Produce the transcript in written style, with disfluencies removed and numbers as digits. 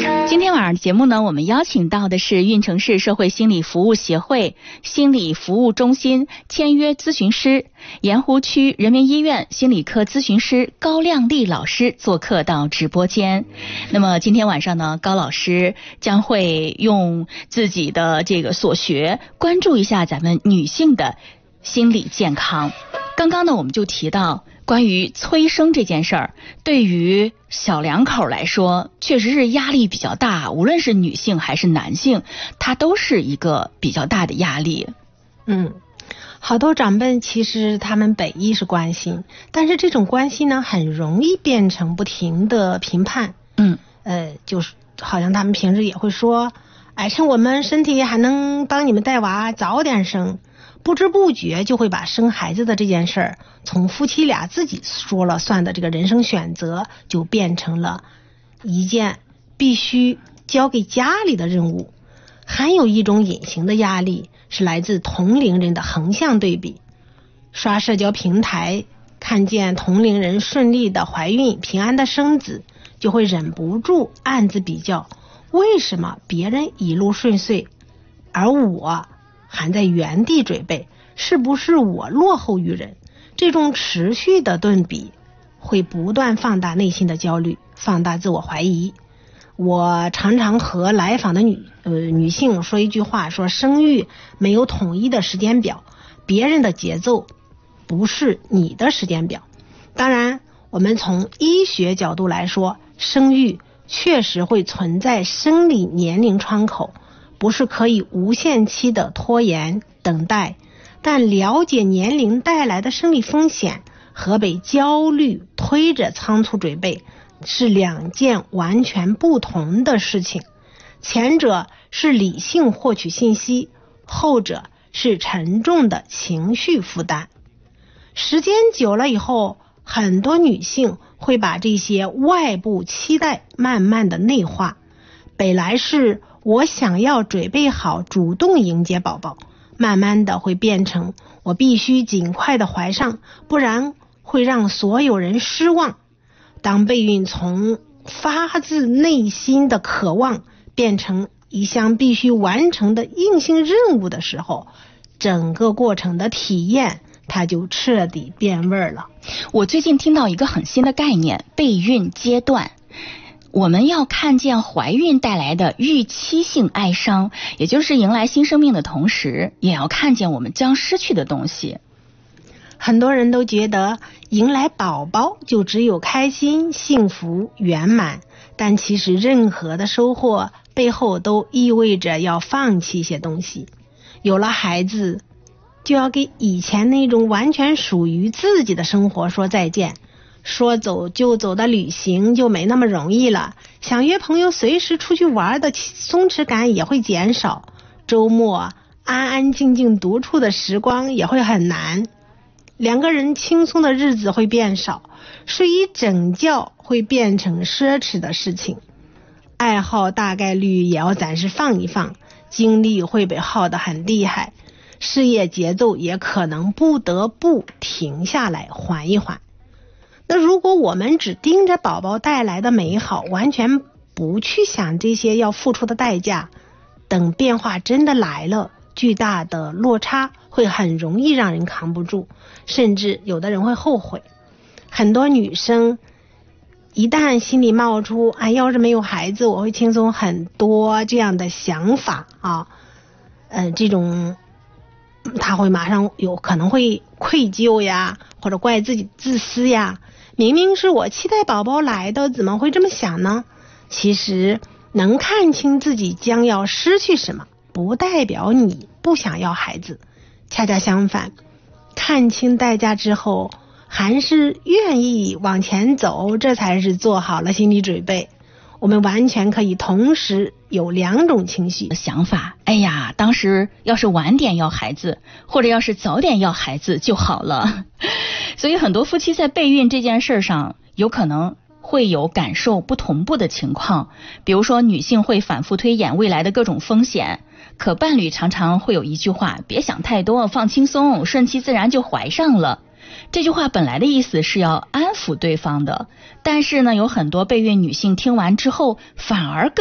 今天晚上的节目呢，我们邀请到的是运城市社会心理服务协会心理服务中心签约咨询师、盐湖区人民医院心理科咨询师高亮丽老师做客到直播间。那么今天晚上呢，高老师将会用自己的这个所学关注一下咱们女性的心理健康。刚刚呢，我们就提到关于催生这件事儿，对于小两口来说，确实是压力比较大，无论是女性还是男性，它都是一个比较大的压力。 好多长辈其实他们本意是关心，但是这种关心呢，很容易变成不停的评判。就是好像他们平时也会说，趁我们身体还能帮你们带娃，早点生。不知不觉就会把生孩子的这件事儿从夫妻俩自己说了算的这个人生选择，就变成了一件必须交给家里的任务。还有一种隐形的压力是来自同龄人的横向对比。刷社交平台看见同龄人顺利的怀孕、平安的生子，就会忍不住暗自比较，为什么别人一路顺遂，而我还在原地准备，是不是我落后于人？这种持续的对比会不断放大内心的焦虑，放大自我怀疑。我常常和来访的女性说一句话，说生育没有统一的时间表，别人的节奏不是你的时间表。当然，我们从医学角度来说，生育确实会存在生理年龄窗口，不是可以无限期的拖延等待，但了解年龄带来的生理风险和被焦虑推着仓促准备是两件完全不同的事情。前者是理性获取信息，后者是沉重的情绪负担。时间久了以后，很多女性会把这些外部期待慢慢的内化，本来是我想要准备好主动迎接宝宝，慢慢的会变成我必须尽快的怀上，不然会让所有人失望。当备孕从发自内心的渴望变成一项必须完成的硬性任务的时候，整个过程的体验它就彻底变味了。 我最近听到一个很新的概念，备孕阶段。我们要看见怀孕带来的预期性哀伤，也就是迎来新生命的同时，也要看见我们将失去的东西。 很多人都觉得迎来宝宝就只有开心、幸福、圆满，但其实任何的收获背后都意味着要放弃一些东西。有了孩子，就要给以前那种完全属于自己的生活说再见。说走就走的旅行就没那么容易了，想约朋友随时出去玩的松弛感也会减少，周末安安静静独处的时光也会很难，两个人轻松的日子会变少，睡一整觉会变成奢侈的事情，爱好大概率也要暂时放一放，精力会被耗得很厉害，事业节奏也可能不得不停下来缓一缓。那如果我们只盯着宝宝带来的美好，完全不去想这些要付出的代价，等变化真的来了，巨大的落差会很容易让人扛不住，甚至有的人会后悔。很多女生一旦心里冒出要是没有孩子我会轻松很多这样的想法这种她会马上有可能会愧疚呀，或者怪自己自私呀，明明是我期待宝宝来的，怎么会这么想呢？其实能看清自己将要失去什么，不代表你不想要孩子，恰恰相反，看清代价之后还是愿意往前走，这才是做好了心理准备。我们完全可以同时有两种情绪想法，当时要是晚点要孩子，或者要是早点要孩子就好了。所以很多夫妻在备孕这件事上有可能会有感受不同步的情况，比如说女性会反复推演未来的各种风险，可伴侣常常会有一句话，别想太多，放轻松，顺其自然就怀上了。这句话本来的意思是要安抚对方的，但是呢，有很多备孕女性听完之后反而